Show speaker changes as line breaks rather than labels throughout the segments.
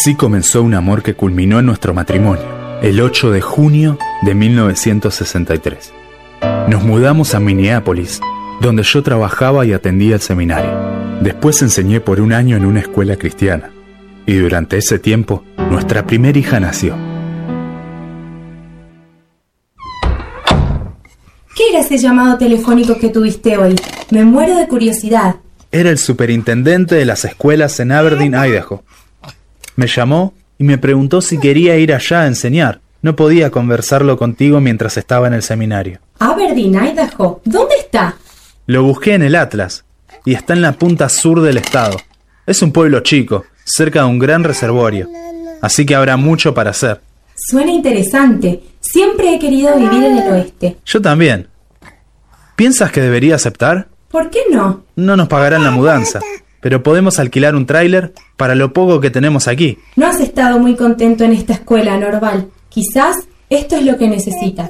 Así comenzó un amor que culminó en nuestro matrimonio, el 8 de junio de 1963. Nos mudamos a Minneapolis, donde yo trabajaba y atendía el seminario. Después enseñé por un año en una escuela cristiana, y durante ese tiempo, nuestra primera hija nació.
¿Qué era ese llamado telefónico que tuviste hoy? Me muero de curiosidad.
Era el superintendente de las escuelas en Aberdeen, Idaho. Me llamó y me preguntó si quería ir allá a enseñar. No podía conversarlo contigo mientras estaba en el seminario.
Aberdeen, Idaho. ¿Dónde está?
Lo busqué en el Atlas y está en la punta sur del estado. Es un pueblo chico, cerca de un gran reservorio, así que habrá mucho para hacer.
Suena interesante. Siempre he querido vivir en el oeste.
Yo también. ¿Piensas que debería aceptar?
¿Por qué no?
No nos pagarán la mudanza, pero podemos alquilar un tráiler para lo poco que tenemos aquí.
No has estado muy contento en esta escuela, Norval. Quizás esto es lo que necesitas.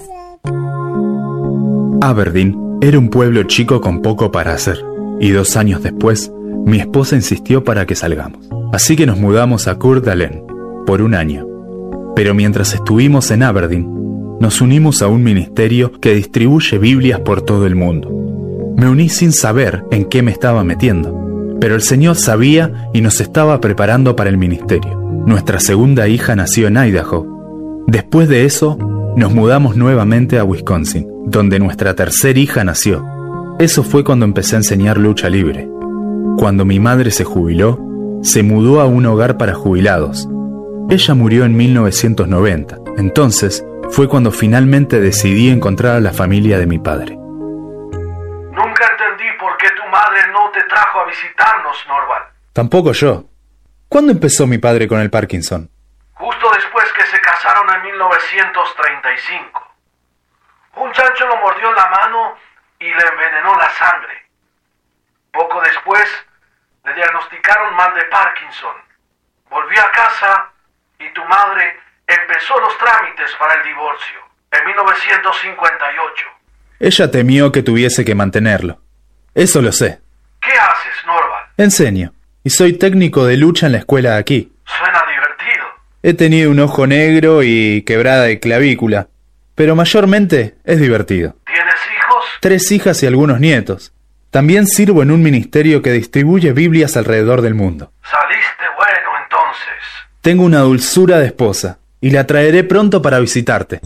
Aberdeen era un pueblo chico con poco para hacer, y 2 años después, mi esposa insistió para que salgamos. Así que nos mudamos a Coeur d'Alene por un año. Pero mientras estuvimos en Aberdeen, nos unimos a un ministerio que distribuye Biblias por todo el mundo. Me uní sin saber en qué me estaba metiendo, pero el Señor sabía y nos estaba preparando para el ministerio. Nuestra segunda hija nació en Idaho. Después de eso, nos mudamos nuevamente a Wisconsin, donde nuestra tercera hija nació. Eso fue cuando empecé a enseñar lucha libre. Cuando mi madre se jubiló, se mudó a un hogar para jubilados. Ella murió en 1990. Entonces, fue cuando finalmente decidí encontrar a la familia de mi padre.
Nunca entendí por qué tu madre no te trajo a visitarnos, Norval.
Tampoco yo. ¿Cuándo empezó mi padre con el Parkinson?
Justo después que se casaron en 1935. Un chancho lo mordió en la mano y le envenenó la sangre. Poco después, le diagnosticaron mal de Parkinson. Volvió a casa y tu madre empezó los trámites para el divorcio en 1958.
Ella temió que tuviese que mantenerlo. Eso lo sé.
¿Qué haces, Norval?
Enseño, y soy técnico de lucha en la escuela aquí.
Suena divertido.
He tenido un ojo negro y quebrada de clavícula, pero mayormente es divertido.
¿Tienes hijos?
3 hijas y algunos nietos. También sirvo en un ministerio que distribuye Biblias alrededor del mundo.
Saliste bueno, entonces.
Tengo una dulzura de esposa, y la traeré pronto para visitarte.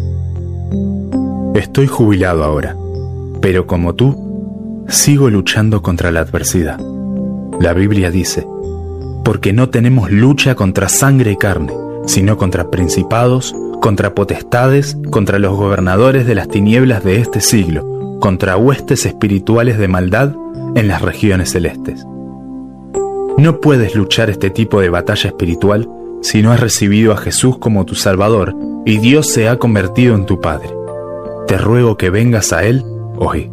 Estoy jubilado ahora, pero como tú, sigo luchando contra la adversidad. La Biblia dice, porque no tenemos lucha contra sangre y carne, sino contra principados, contra potestades, contra los gobernadores de las tinieblas de este siglo, contra huestes espirituales de maldad en las regiones celestes. No puedes luchar este tipo de batalla espiritual si no has recibido a Jesús como tu Salvador y Dios se ha convertido en tu Padre. Te ruego que vengas a Él hoy.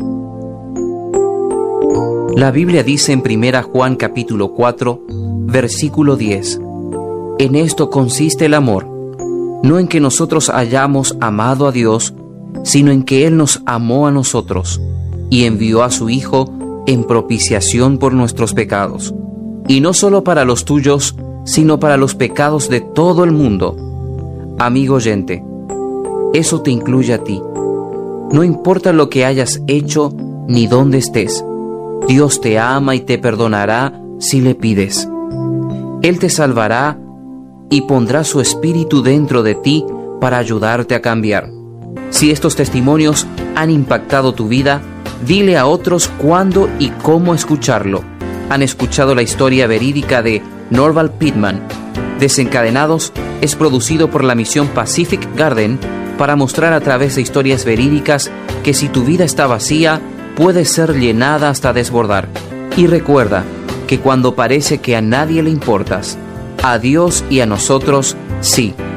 La Biblia dice en 1 Juan capítulo 4, versículo 10, en esto consiste el amor, no en que nosotros hayamos amado a Dios, sino en que Él nos amó a nosotros y envió a su Hijo en propiciación por nuestros pecados, y no solo para los tuyos, sino para los pecados de todo el mundo. Amigo oyente, eso te incluye a ti. No importa lo que hayas hecho ni dónde estés, Dios te ama y te perdonará si le pides. Él te salvará y pondrá su espíritu dentro de ti para ayudarte a cambiar. Si estos testimonios han impactado tu vida, dile a otros cuándo y cómo escucharlo. Han escuchado la historia verídica de Norval Pittman. Desencadenados es producido por la misión Pacific Garden para mostrar a través de historias verídicas que si tu vida está vacía, puede ser llenada hasta desbordar. Y recuerda que cuando parece que a nadie le importas, a Dios y a nosotros sí.